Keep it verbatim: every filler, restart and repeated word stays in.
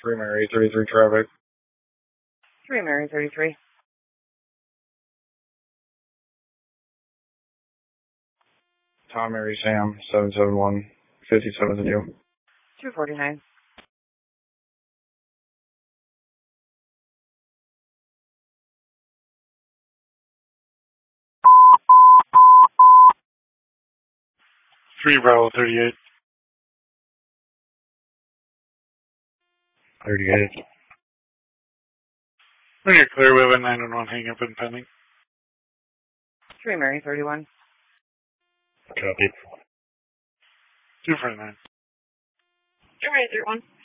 three Mary, thirty-three traffic. three Mary, thirty-three. Tom, Mary, Sam, seven seven one, fifty-seventh and you. two forty-nine. three Bravo, thirty-eight. thirty-eight. When you're clear, we have a nine one one hang up and pending. three Mary, thirty-one. Copy. two forty-nine. three Mary, thirty-one.